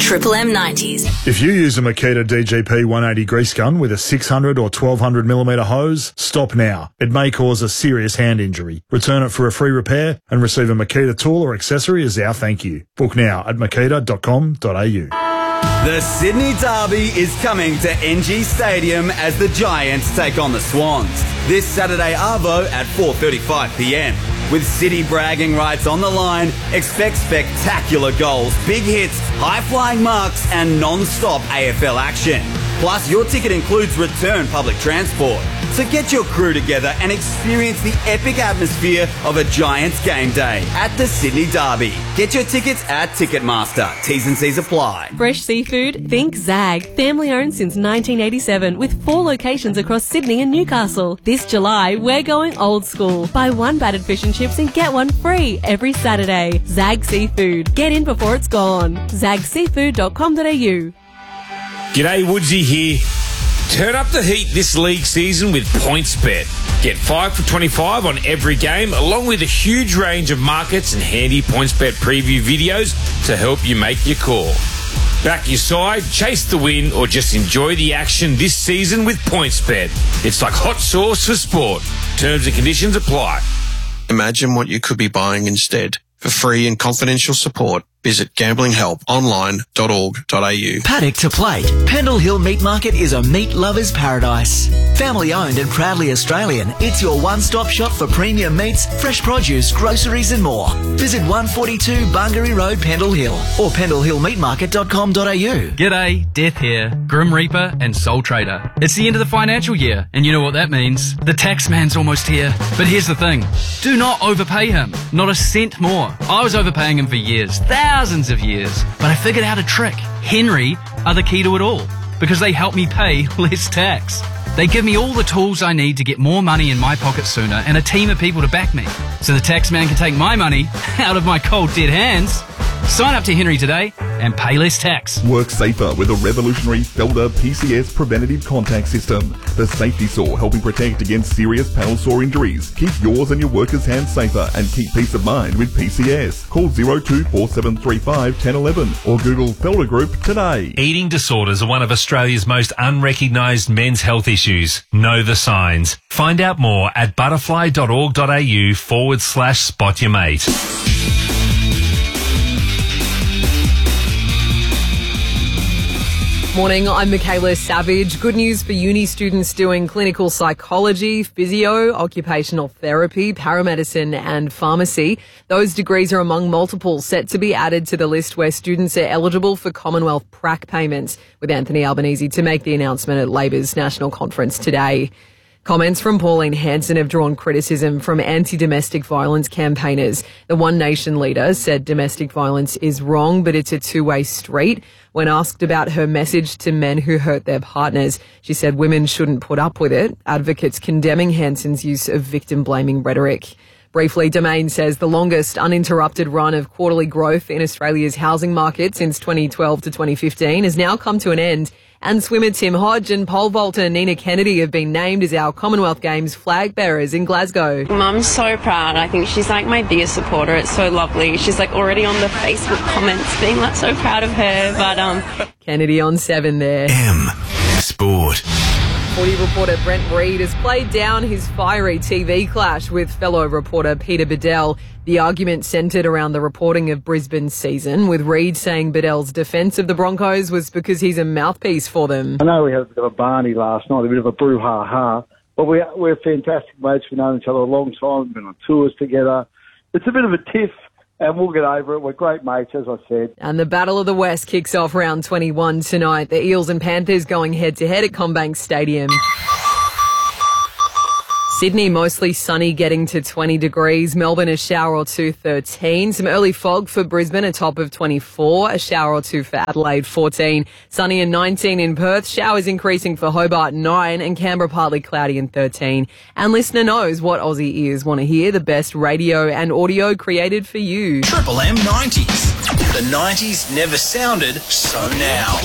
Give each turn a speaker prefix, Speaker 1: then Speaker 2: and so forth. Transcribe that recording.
Speaker 1: Triple M 90s.
Speaker 2: If you use a Makita DGP 180 grease gun with a 600 or 1200mm hose, stop now. It may cause a serious hand injury. Return it for a free repair and receive a Makita tool or accessory as our thank you. Book now at makita.com.au.
Speaker 3: The Sydney Derby is coming to NG Stadium as the Giants take on the Swans. This Saturday arvo at 4:35pm. With City bragging rights on the line, expect spectacular goals, big hits, high-flying marks and non-stop AFL action. Plus, your ticket includes return public transport. So get your crew together and experience the epic atmosphere of a Giants game day at the Sydney Derby. Get your tickets at Ticketmaster. T's and C's apply.
Speaker 4: Fresh seafood? Think Zag. Family owned since 1987 with 4 locations across Sydney and Newcastle. This July, we're going old school. Buy 1 battered fish and chips and get 1 free every Saturday. Zag Seafood. Get in before it's gone. zagseafood.com.au.
Speaker 5: G'day, Woodsy here. Turn up the heat this league season with PointsBet. Get 5 for 25 on every game, along with a huge range of markets and handy PointsBet preview videos to help you make your call. Back your side, chase the win, or just enjoy the action this season with PointsBet. It's like hot sauce for sport. Terms and conditions apply.
Speaker 6: Imagine what you could be buying instead. For free and confidential support, visit gamblinghelponline.org.au.
Speaker 7: Paddock to plate. Pendle Hill Meat Market is a meat lover's paradise. Family owned and proudly Australian, it's your one-stop shop for premium meats, fresh produce, groceries and more. Visit 142 Bungaree Road, Pendle Hill or pendlehillmeatmarket.com.au.
Speaker 8: G'day, Death here, Grim Reaper and Soul Trader. It's the end of the financial year and you know what that means. The tax man's almost here. But here's the thing, do not overpay him. Not a cent more. I was overpaying him for years, thousands of years, but I figured out a trick. Henry are the key to it all because they help me pay less tax. They give me all the tools I need to get more money in my pocket sooner and a team of people to back me so the tax man can take my money out of my cold dead hands. Sign up to Henry today and pay less tax.
Speaker 9: Work safer with a revolutionary Felder PCS preventative contact system. The safety saw helping protect against serious panel saw injuries. Keep yours and your workers' hands safer and keep peace of mind with PCS. Call 024735 1011 or Google Felder Group today.
Speaker 10: Eating disorders are one of Australia's most unrecognised men's health issues. Know the signs. Find out more at butterfly.org.au/spot your mate.
Speaker 11: Morning, I'm Michaela Savage. Good news for uni students doing clinical psychology, physio, occupational therapy, paramedicine and pharmacy. Those degrees are among multiple set to be added to the list where students are eligible for Commonwealth prac payments, with Anthony Albanese to make the announcement at Labor's National Conference today. Comments from Pauline Hanson have drawn criticism from anti-domestic violence campaigners. The One Nation leader said domestic violence is wrong, but it's a two-way street. When asked about her message to men who hurt their partners, she said women shouldn't put up with it. Advocates condemning Hanson's use of victim-blaming rhetoric. Briefly, Domain says the longest uninterrupted run of quarterly growth in Australia's housing market since 2012 to 2015 has now come to an end. And swimmer Tim Hodge and pole vaulter Nina Kennedy have been named as our Commonwealth Games flag bearers in Glasgow.
Speaker 12: Mum's so proud. I think she's like my biggest supporter. It's so lovely. She's like already on the Facebook comments being like so proud of her. But
Speaker 11: Kennedy on 7 there.
Speaker 10: M Sport.
Speaker 11: Footy reporter Brent Reid has played down his fiery TV clash with fellow reporter Peter Bedell. The argument centred around the reporting of Brisbane's season, with Reid saying Bedell's defence of the Broncos was because he's a mouthpiece for them.
Speaker 13: I know we had a bit of a Barney last night, a bit of a brouhaha, but we're fantastic mates. We've known each other a long time. We've been on tours together. It's a bit of a tiff. And we'll get over it. We're great mates, as I said.
Speaker 11: And the Battle of the West kicks off round 21 tonight. The Eels and Panthers going head-to-head at CommBank Stadium. Sydney mostly sunny, getting to 20 degrees. Melbourne a shower or two, 13. Some early fog for Brisbane, a top of 24. A shower or two for Adelaide, 14. Sunny and 19 in Perth. Showers increasing for Hobart, 9. And Canberra partly cloudy and 13. And listener knows what Aussie ears want to hear. The best radio and audio created for you.
Speaker 7: Triple M 90s. The 90s never sounded so now.